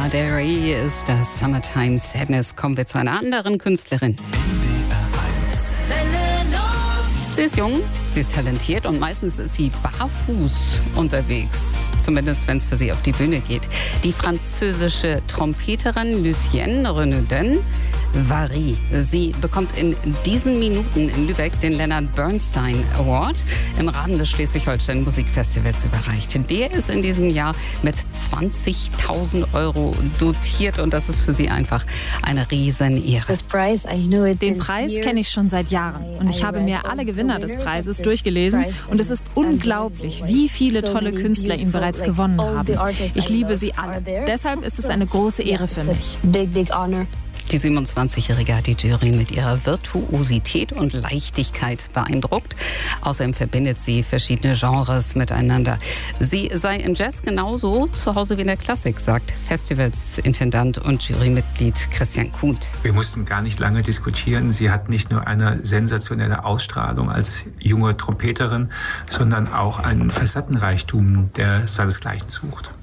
Lana Del Rey ist das Summertime Sadness. Kommen wir zu einer anderen Künstlerin. Sie ist jung, sie ist talentiert und meistens ist sie barfuß unterwegs. Zumindest, wenn es für sie auf die Bühne geht. Die französische Trompeterin Lucienne Renaudin Vary. Sie bekommt in diesen Minuten in Lübeck den Leonard Bernstein Award im Rahmen des Schleswig-Holstein Musikfestivals überreicht. Der ist in diesem Jahr mit 20.000 € dotiert und das ist für sie einfach eine Riesenehre. Den Preis kenne ich schon seit Jahren und ich habe mir alle Gewinner des Preises durchgelesen und es ist unglaublich, wie viele tolle Künstler ihn bereits gewonnen haben. Ich liebe sie alle. Deshalb ist es eine große Ehre für mich. Die 27-Jährige hat die Jury mit ihrer Virtuosität und Leichtigkeit beeindruckt. Außerdem verbindet sie verschiedene Genres miteinander. Sie sei im Jazz genauso zu Hause wie in der Klassik, sagt Festivalsintendant und Jurymitglied Christian Kuhn. Wir mussten gar nicht lange diskutieren. Sie hat nicht nur eine sensationelle Ausstrahlung als junge Trompeterin, sondern auch einen Facettenreichtum, der seinesgleichen sucht.